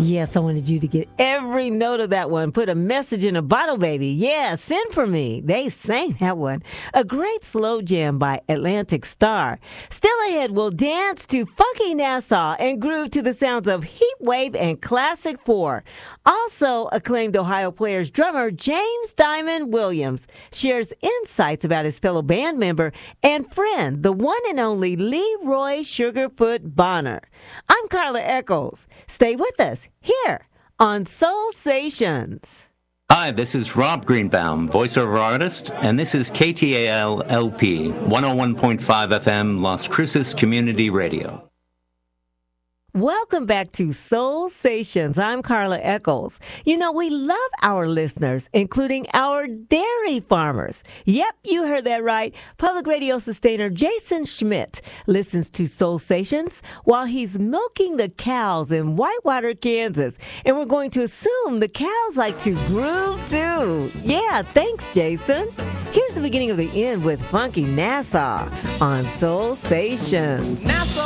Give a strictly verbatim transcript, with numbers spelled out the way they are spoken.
Yes, I wanted you to get every note of that one. Put a message in a bottle, baby. Yeah, send for me. They sang that one. A great slow jam by Atlantic Star. Still ahead, we'll dance to Funky Nassau and groove to the sounds of Heat Wave and Classic Four. Also, acclaimed Ohio Players drummer James Diamond Williams shares insights about his fellow band member and friend, the one and only Leroy Sugarfoot Bonner. I'm Carla Echols. Stay with us here on Soul Stations. Hi, this is Rob Greenbaum, voiceover artist, and this is K T A L L P, one oh one point five F M, Las Cruces Community Radio. Welcome back to Soul Stations. I'm Carla Echols. You know, we love our listeners, including our dairy farmers. Yep, you heard that right. Public radio sustainer Jason Schmidt listens to Soul Stations while he's milking the cows in Whitewater, Kansas. And we're going to assume the cows like to groove too. Yeah, thanks, Jason. Here's the beginning of the end with Funky Nassau on Soul Stations. Nassau.